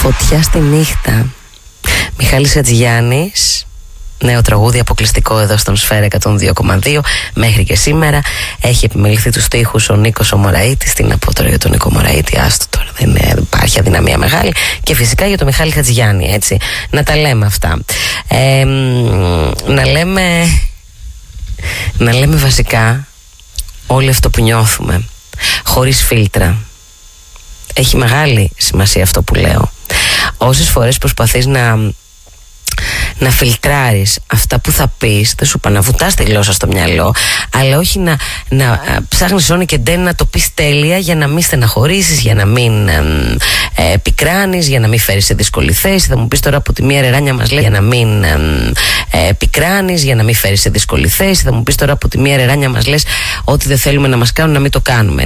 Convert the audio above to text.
Φωτιά στη νύχτα. Μιχάλης Χατζηγιάννης. Νέο τραγούδι αποκλειστικό εδώ στον Σφαίρα 102,2 μέχρι και σήμερα. Έχει επιμεληθεί τους στίχους ο Νίκος ο Μωραΐτης. Τι να πω τώρα για τον Νίκο Μωραΐτη, άστο τώρα, δεν υπάρχει αδυναμία μεγάλη. Και φυσικά για τον Μιχάλη Χατζηγιάννη, έτσι. Να τα λέμε αυτά. Να λέμε βασικά όλο αυτό που νιώθουμε, χωρίς φίλτρα. Έχει μεγάλη σημασία αυτό που λέω. Όσες φορές προσπαθείς να φιλτράρεις αυτά που θα πεις, δεν σου είπα να βουτάς τη γλώσσα στο μυαλό, αλλά όχι να ψάχνεις όνει και ντέν να το πεις τέλεια για να μην στεναχωρήσεις, για να μην πικράνεις, για να μην φέρεις σε δύσκολη θέση. Θα μου πεις τώρα από τη μία Ρεράνια μας λέει για να μην πικράνεις, για να μην φέρεις σε δύσκολη θέση. Θα μου πεις τώρα από τη μία Ρεράνια μας λες ότι δεν θέλουμε να μας κάνουν να μην το κάνουμε.